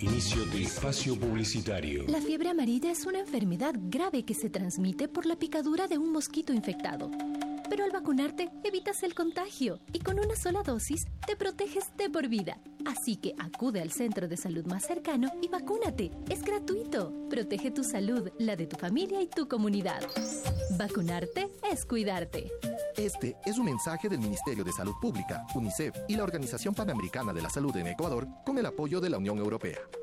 Inicio de espacio publicitario. La fiebre amarilla es una enfermedad grave que se transmite por la picadura de un mosquito infectado. Pero al vacunarte, evitas el contagio y con una sola dosis te proteges de por vida. Así que acude al centro de salud más cercano y vacúnate. Es gratuito. Protege tu salud, la de tu familia y tu comunidad. Vacunarte es cuidarte. Este es un mensaje del Ministerio de Salud Pública, UNICEF y la Organización Panamericana de la Salud en Ecuador con el apoyo de la Unión Europea.